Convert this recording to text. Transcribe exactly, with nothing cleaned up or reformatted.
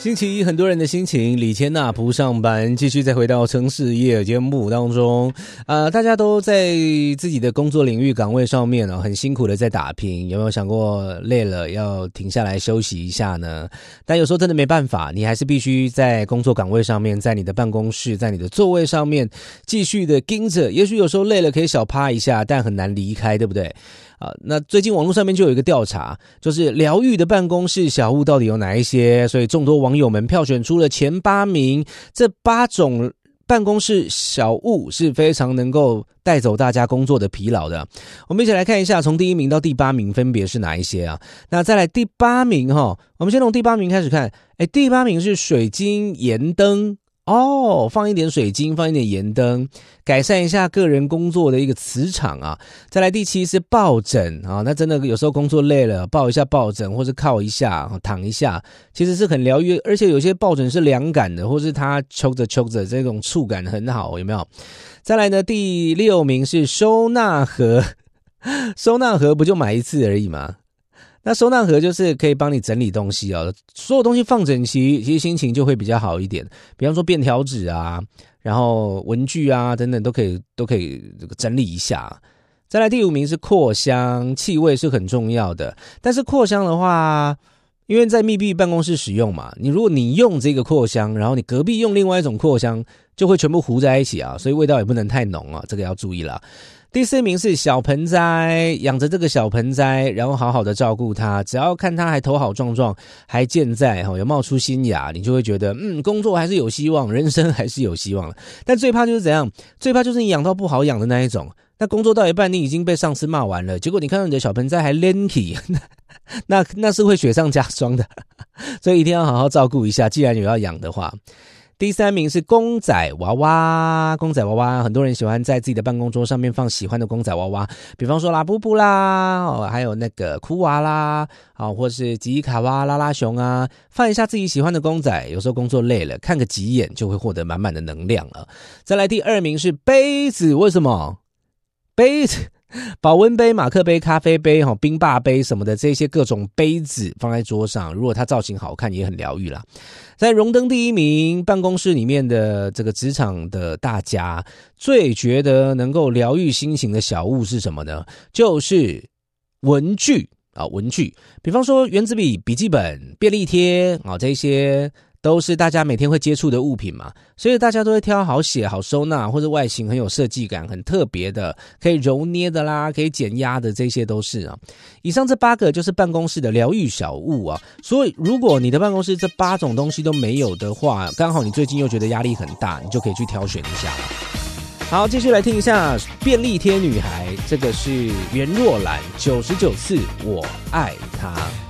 星期一，很多人的心情，李千娜不上班，继续再回到城市夜节目当中。呃，大家都在自己的工作领域岗位上面哦，很辛苦的在打拼。有没有想过累了要停下来休息一下呢？但有时候真的没办法，你还是必须在工作岗位上面，在你的办公室，在你的座位上面继续的盯着。也许有时候累了可以小趴一下，但很难离开，对不对？啊，那最近网络上面就有一个调查，就是疗愈的办公室小物到底有哪一些？所以众多网友们票选出了前八名，这八种办公室小物是非常能够带走大家工作的疲劳的。我们一起来看一下，从第一名到第八名分别是哪一些啊？那再来第八名哈，我们先从第八名开始看。哎，第八名是水晶盐灯。哦，放一点水晶，放一点盐灯，改善一下个人工作的一个磁场啊。再来第七是抱枕啊，那真的有时候工作累了，抱一下抱枕，或是靠一下，躺一下，其实是很疗愈，而且有些抱枕是凉感的，或是它揪着揪着，这种触感很好，有没有？再来呢，第六名是收纳盒，收纳盒不就买一次而已吗？那收纳盒就是可以帮你整理东西哦，所有东西放整齐，其实心情就会比较好一点。比方说便条纸啊，然后文具啊等等都可以都可以整理一下。再来第五名是扩香，气味是很重要的，但是扩香的话，因为在密闭办公室使用嘛，你如果你用这个扩香，然后你隔壁用另外一种扩香，就会全部糊在一起啊，所以味道也不能太浓啊，这个要注意啦。第四名是小盆栽，养着这个小盆栽，然后好好的照顾它，只要看它还头好壮壮，还健在，有冒出新芽，你就会觉得嗯，工作还是有希望，人生还是有希望了。但最怕就是怎样？最怕就是你养到不好养的那一种，那工作到一半你已经被上司骂完了，结果你看到你的小盆栽还连起，那那是会雪上加霜的，所以一定要好好照顾一下，既然有要养的话。第三名是公仔娃娃，公仔娃娃很多人喜欢在自己的办公桌上面放喜欢的公仔娃娃，比方说拉布布啦、哦、还有那个酷娃啦、哦、或是吉伊卡哇、拉拉熊啊，放一下自己喜欢的公仔，有时候工作累了看个几眼就会获得满满的能量了。再来第二名是杯子，为什么？杯子保温杯、马克杯、咖啡杯、冰霸杯什么的，这些各种杯子放在桌上，如果它造型好看也很疗愈啦。在荣登第一名，办公室里面的这个职场的大家最觉得能够疗愈心情的小物是什么呢？就是文具啊，文具，比方说原子笔、笔记本、便利贴啊，这些都是大家每天会接触的物品嘛，所以大家都会挑好写、好收纳，或者外形很有设计感、很特别的，可以揉捏的啦，可以减压的，这些都是啊。以上这八个就是办公室的疗愈小物啊。所以如果你的办公室这八种东西都没有的话，刚好你最近又觉得压力很大，你就可以去挑选一下了。好，继续来听一下便利贴女孩，这个是袁若兰九十九次我爱她。